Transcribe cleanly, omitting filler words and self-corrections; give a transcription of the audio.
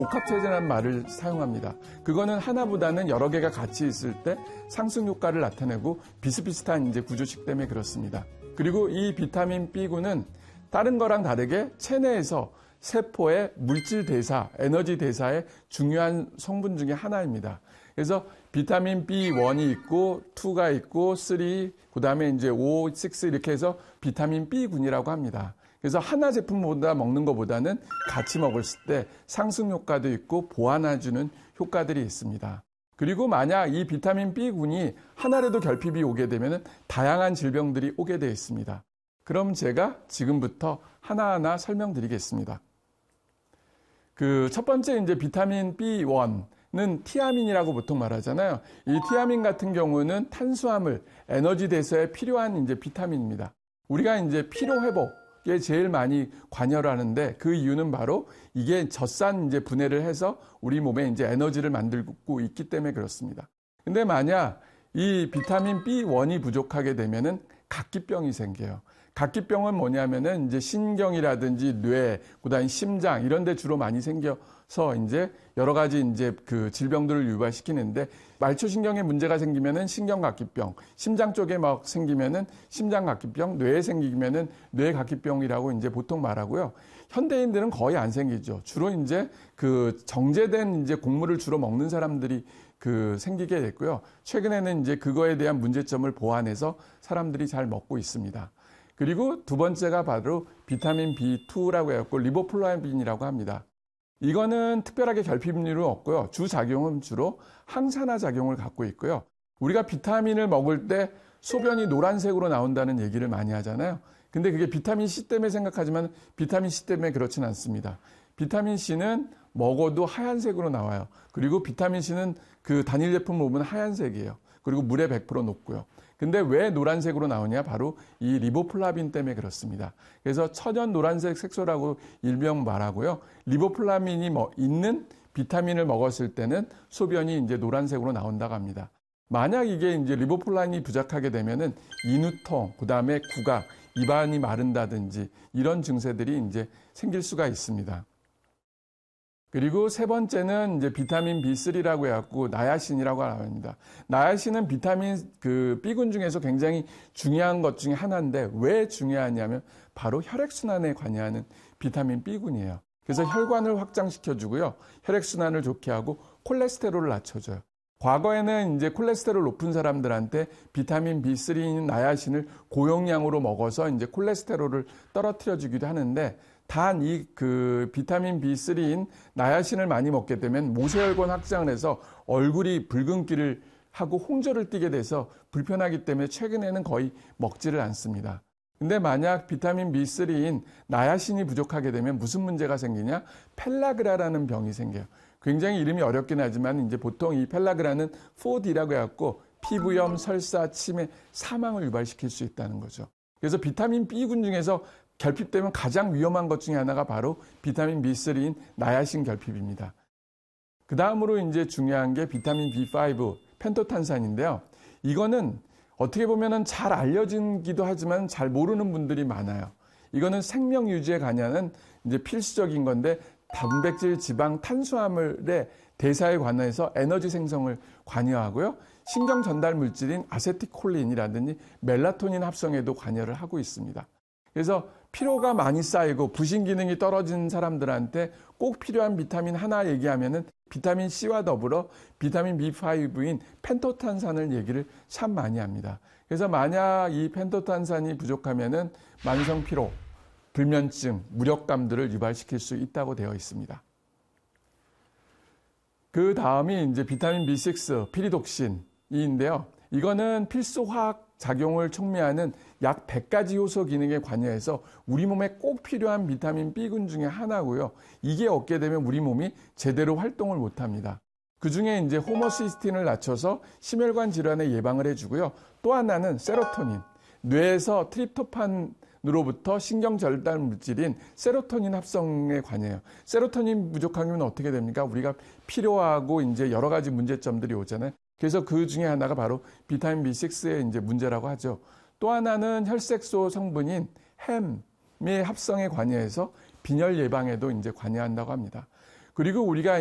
복합체제라는 말을 사용합니다. 그거는 하나보다는 여러 개가 같이 있을 때 상승 효과를 나타내고 비슷비슷한 이제 구조식 때문에 그렇습니다. 그리고 이 비타민 B군은 다른 거랑 다르게 체내에서 세포의 물질 대사, 에너지 대사의 중요한 성분 중에 하나입니다. 그래서 비타민 B1이 있고 2가 있고 3, 그다음에 이제 5, 6 이렇게 해서 비타민 B군이라고 합니다. 그래서 하나 제품보다 먹는 것보다는 같이 먹었을 때 상승 효과도 있고 보완해주는 효과들이 있습니다. 그리고 만약 이 비타민 B군이 하나라도 결핍이 오게 되면 다양한 질병들이 오게 되어 있습니다. 그럼 제가 지금부터 하나하나 설명드리겠습니다. 첫 번째 이제 비타민 B1는 티아민이라고 보통 말하잖아요. 이 티아민 같은 경우는 탄수화물, 에너지 대사에 필요한 이제 비타민입니다. 우리가 이제 피로 회복에 제일 많이 관여를 하는데 그 이유는 바로 이게 젖산 이제 분해를 해서 우리 몸에 이제 에너지를 만들고 있기 때문에 그렇습니다. 근데 만약 이 비타민 B1이 부족하게 되면은 각기병이 생겨요. 각기병은 뭐냐면은 이제 신경이라든지 뇌, 그다음에 심장 이런 데 주로 많이 생겨서 이제 여러 가지 이제 그 질병들을 유발시키는데 말초신경에 문제가 생기면은 신경각기병, 심장 쪽에 막 생기면은 심장각기병, 뇌에 생기면은 뇌각기병이라고 이제 보통 말하고요. 현대인들은 거의 안 생기죠. 주로 이제 그 정제된 이제 곡물을 주로 먹는 사람들이 생기게 됐고요. 최근에는 이제 그거에 대한 문제점을 보완해서 사람들이 잘 먹고 있습니다. 그리고 두 번째가 바로 비타민 B2라고 해갖고 리보플라빈이라고 합니다. 이거는 특별하게 결핍률은 없고요. 주작용은 주로 항산화 작용을 갖고 있고요. 우리가 비타민을 먹을 때 소변이 노란색으로 나온다는 얘기를 많이 하잖아요. 근데 그게 비타민 C 때문에 생각하지만 비타민 C 때문에 그렇진 않습니다. 비타민 C는 먹어도 하얀색으로 나와요. 그리고 비타민 C는 그 단일 제품을 보면 하얀색이에요. 그리고 물에 100% 녹고요. 근데 왜 노란색으로 나오냐? 바로 이 리보플라빈 때문에 그렇습니다. 그래서 천연 노란색 색소라고 일명 말하고요. 리보플라빈이 있는 비타민을 먹었을 때는 소변이 이제 노란색으로 나온다고 합니다. 만약 이게 이제 리보플라빈이 부족하게 되면은 인후통, 그다음에 구각, 입안이 마른다든지 이런 증세들이 이제 생길 수가 있습니다. 그리고 세 번째는 이제 비타민 B3라고 해갖고 나야신이라고 합니다. 나야신은 비타민 B군 중에서 굉장히 중요한 것 중에 하나인데 왜 중요하냐면 바로 혈액순환에 관여하는 비타민 B군이에요. 그래서 혈관을 확장시켜주고요. 혈액순환을 좋게 하고 콜레스테롤을 낮춰줘요. 과거에는 이제 콜레스테롤 높은 사람들한테 비타민 B3인 나야신을 고용량으로 먹어서 이제 콜레스테롤을 떨어뜨려 주기도 하는데 단 이 비타민 B3인 나야신을 많이 먹게 되면 모세혈관 확장을 해서 얼굴이 붉은기를 하고 홍조를 띠게 돼서 불편하기 때문에 최근에는 거의 먹지를 않습니다. 근데 만약 비타민 B3인 나야신이 부족하게 되면 무슨 문제가 생기냐? 펠라그라라는 병이 생겨요. 굉장히 이름이 어렵긴 하지만 이제 보통 이 펠라그라는 4D라고 해갖고 피부염, 설사, 치매, 사망을 유발시킬 수 있다는 거죠. 그래서 비타민 B군 중에서 결핍되면 가장 위험한 것 중에 하나가 바로 비타민 B3인 나야신 결핍입니다. 그 다음으로 이제 중요한 게 비타민 B5, 펜토탄산인데요. 이거는 어떻게 보면은 잘 알려진기도 하지만 잘 모르는 분들이 많아요. 이거는 생명 유지에 관여하는 이제 필수적인 건데 단백질, 지방, 탄수화물의 대사에 관해서 에너지 생성을 관여하고요. 신경 전달 물질인 아세틸콜린이라든지 멜라토닌 합성에도 관여를 하고 있습니다. 그래서 피로가 많이 쌓이고 부신 기능이 떨어진 사람들한테 꼭 필요한 비타민 하나 얘기하면은 비타민 C와 더불어 비타민 B5인 펜토탄산을 얘기를 참 많이 합니다. 그래서 만약 이 펜토탄산이 부족하면은 만성 피로, 불면증, 무력감들을 유발시킬 수 있다고 되어 있습니다. 그 다음이 이제 비타민 B6, 피리독신인데요. 이거는 필수 화학 작용을 촉매하는 약 100가지 효소 기능에 관여해서 우리 몸에 꼭 필요한 비타민 B군 중에 하나고요. 이게 없게 되면 우리 몸이 제대로 활동을 못합니다. 그 중에 이제 호모시스틴을 낮춰서 심혈관 질환의 예방을 해주고요. 또 하나는 세로토닌, 뇌에서 트립토판으로부터 신경 전달 물질인 세로토닌 합성에 관여해요. 세로토닌 부족하면 어떻게 됩니까? 우리가 피로하고 이제 여러 가지 문제점들이 오잖아요. 그래서 그 중에 하나가 바로 비타민 B6의 이제 문제라고 하죠. 또 하나는 혈색소 성분인 햄의 합성에 관여해서 빈혈 예방에도 이제 관여한다고 합니다. 그리고 우리가